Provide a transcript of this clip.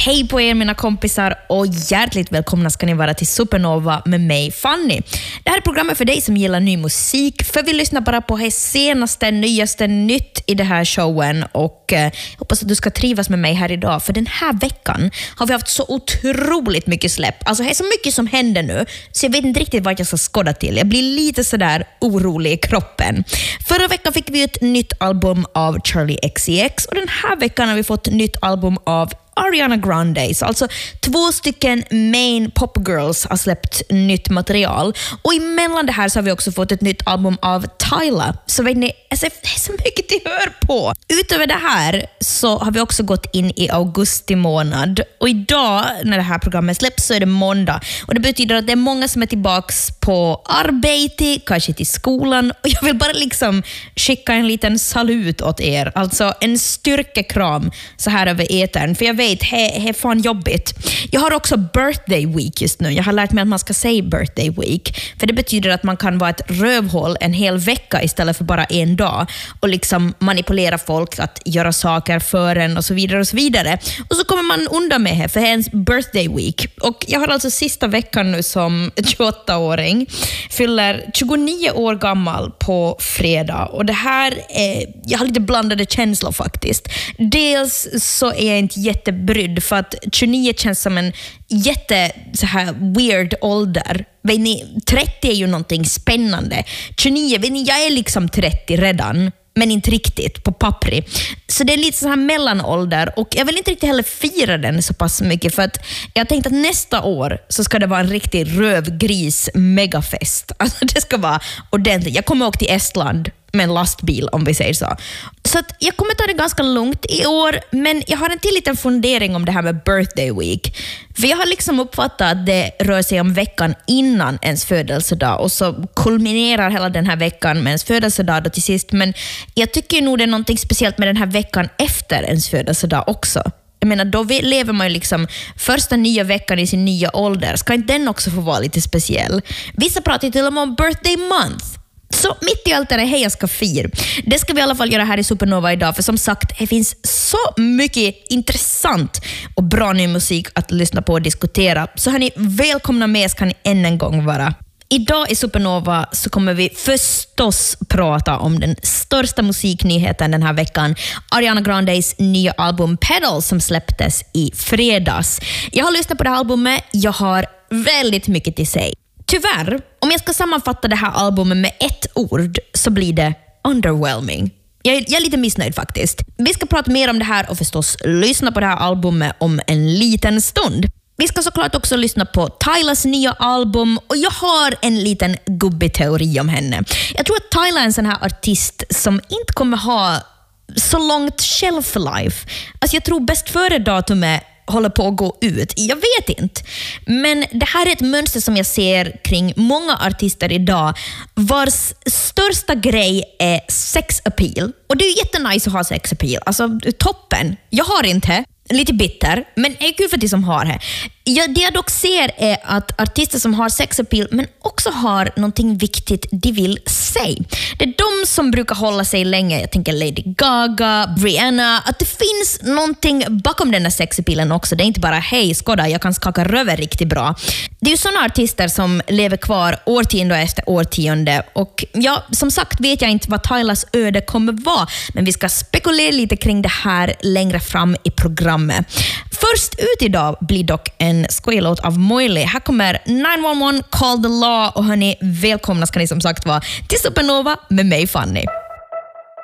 Hej på er mina kompisar och hjärtligt välkomna ska ni vara till Supernova med mig Fanny. Det här är programmet för dig som gillar ny musik, för vi lyssnar bara på det senaste, nyaste nytt i den här showen och jag hoppas att du ska trivas med mig här idag, för den här veckan har vi haft så otroligt mycket släpp. Alltså det är så mycket som händer nu så jag vet inte riktigt vad jag ska skåda till. Jag blir lite sådär orolig i kroppen. Förra veckan fick vi ett nytt album av Charli XCX och den här veckan har vi fått ett nytt album av Ariana Grande. Så alltså 2 stycken main popgirls har släppt nytt material. Och emellan det här så har vi också fått ett nytt album av Tyla. Så vet ni, alltså, det är så mycket till hör på. Utöver det här så har vi också gått in i augusti månad. Och idag när det här programmet släpps så är det måndag. Och det betyder att det är många som är tillbaks på arbete, kanske till skolan. Och jag vill bara liksom skicka en liten salut åt er. Alltså en styrkekram så här över etern. För jag vet, det är fan jobbigt. Jag har också birthday week just nu. Jag har lärt mig att man ska säga birthday week. För det betyder att man kan vara ett rövhål en hel vecka istället för bara en dag. Och liksom manipulera folk att göra saker för en och så vidare och så vidare. Och så kommer man undan med det för det är ens birthday week. Och jag har alltså sista veckan nu som 28-åring. Fyller 29 år gammal på fredag. Och det här är, jag har lite blandade känslor faktiskt. Dels så är jag inte jättebrydd för att 29 känns som en jätte så här weird ålder. Vet ni, 30 är ju någonting spännande. 29, vet ni, jag är liksom 30 redan, men inte riktigt på pappri. Så det är lite så här mellanålder och jag vill inte riktigt heller fira den så pass mycket för att jag tänkte att nästa år så ska det vara en riktig rövgris megafest. Alltså det ska vara ordentligt. Jag kommer åka till Estland med en lastbil om vi säger så. Så att jag kommer ta det ganska lugnt i år, men jag har en till liten fundering om det här med birthday week. För jag har liksom uppfattat att det rör sig om veckan innan ens födelsedag och så kulminerar hela den här veckan med ens födelsedag då till sist. Men jag tycker nog det är någonting speciellt med den här veckan efter ens födelsedag också. Jag menar, då lever man ju liksom första nya veckan i sin nya ålder. Ska inte den också få vara lite speciell? Vissa pratar till och med om birthday month. Så mitt i allt det här jag ska fira. Det ska vi i alla fall göra här i Supernova idag. För som sagt, det finns så mycket intressant och bra ny musik att lyssna på och diskutera. Så hörni, välkomna med ska ni än en gång vara. Idag i Supernova så kommer vi förstås prata om den största musiknyheten den här veckan. Ariana Grandes nya album Pedal som släpptes i fredags. Jag har lyssnat på det här albumet. Jag har väldigt mycket till sig. Tyvärr, om jag ska sammanfatta det här albumet med ett ord så blir det underwhelming. Jag är lite missnöjd faktiskt. Vi ska prata mer om det här och förstås lyssna på det här albumet om en liten stund. Vi ska såklart också lyssna på Tylas nya album och jag har en liten gubbig teori om henne. Jag tror att Tyla är en sån här artist som inte kommer ha så långt shelf life. Alltså jag tror bäst före datumet håller på att gå ut. Jag vet inte. Men det här är ett mönster som jag ser kring många artister idag vars största grej är sex appeal. Och det är ju jättenice att ha sex appeal. Alltså toppen. Jag har inte. Lite bitter, men är kul för de som har det. Det jag dock ser är att artister som har sex appeal men också har någonting viktigt de vill säga. Det är de som brukar hålla sig länge. Jag tänker Lady Gaga, Rihanna. Att det finns någonting bakom den här sex appealen också. Det är inte bara hej, skåda, jag kan skaka röver riktigt bra. Det är ju sådana artister som lever kvar årtionde efter årtionde. Och ja, som sagt vet jag inte vad Tylas öde kommer vara. Men vi ska spekulera lite kring det här längre fram i programmet. Först ut idag blir dock en skojlåt av Moily. Här kommer 911 Call the Law och hörni, välkomna ska ni som sagt vara till Supernova med mig Fanny.